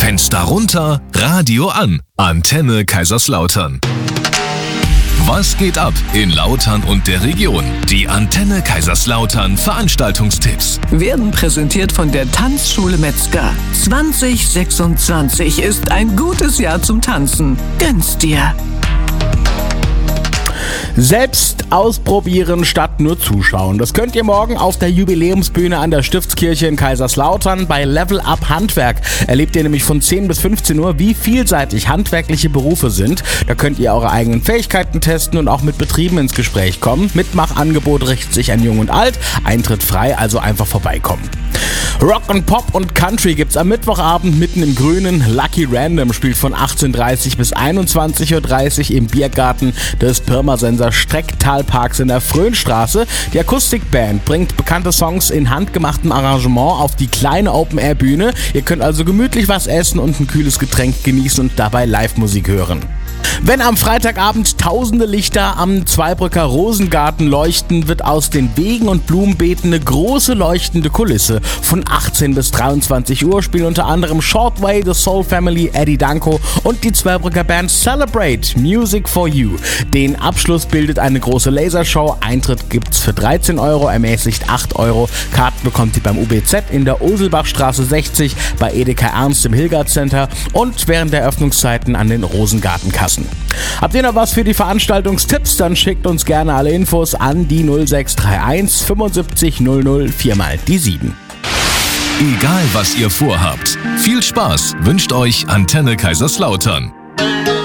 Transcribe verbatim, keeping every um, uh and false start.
Fenster runter, Radio an. Antenne Kaiserslautern. Was geht ab in Lautern und der Region? Die Antenne Kaiserslautern Veranstaltungstipps werden präsentiert von der Tanzschule Metzger. zwanzig sechsundzwanzig ist ein gutes Jahr zum Tanzen. Gönn's dir! Selbst ausprobieren statt nur zuschauen. Das könnt ihr morgen auf der Jubiläumsbühne an der Stiftskirche in Kaiserslautern bei Level Up Handwerk. Erlebt ihr nämlich von zehn bis fünfzehn Uhr, wie vielseitig handwerkliche Berufe sind. Da könnt ihr eure eigenen Fähigkeiten testen und auch mit Betrieben ins Gespräch kommen. Mitmachangebot richtet sich an Jung und Alt. Eintritt frei, also einfach vorbeikommen. Rock und Pop und Country gibt's am Mittwochabend mitten im Grünen. Lucky Random spielt von achtzehn Uhr dreißig bis einundzwanzig Uhr dreißig im Biergarten des Pirmasens Strecktalparks in der Fröhnstraße. Die Akustikband bringt bekannte Songs in handgemachtem Arrangement auf die kleine Open-Air-Bühne. Ihr könnt also gemütlich was essen und ein kühles Getränk genießen und dabei Live-Musik hören. Wenn am Freitagabend tausende Lichter am Zweibrücker Rosengarten leuchten, wird aus den Wegen und Blumenbeeten eine große leuchtende Kulisse. Von achtzehn bis dreiundzwanzig Uhr spielen unter anderem Shortway, The Soul Family, Eddie Danko und die Zweibrücker Band Celebrate Music for You. Den Abschluss bildet eine große Lasershow. Eintritt gibt's für dreizehn Euro, ermäßigt acht Euro. Karten bekommt ihr beim U B Z in der Urselbachstraße sechzig, bei Edeka Ernst im Hilgard Center und während der Öffnungszeiten an den Rosengartenkassen. Habt ihr noch was für die Veranstaltungstipps? Dann schickt uns gerne alle Infos an die null sechs drei eins fünfundsiebzig null null vier mal die sieben. Egal was ihr vorhabt, viel Spaß wünscht euch Antenne Kaiserslautern.